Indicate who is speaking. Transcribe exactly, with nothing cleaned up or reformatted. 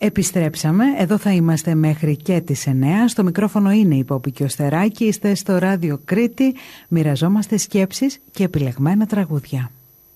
Speaker 1: Επιστρέψαμε, εδώ θα είμαστε μέχρι και τις εννέα. Στο μικρόφωνο είναι η Πόπη και ο Στεράκη. Είστε στο Ράδιο Κρήτη, μοιραζόμαστε σκέψεις και επιλεγμένα τραγούδια.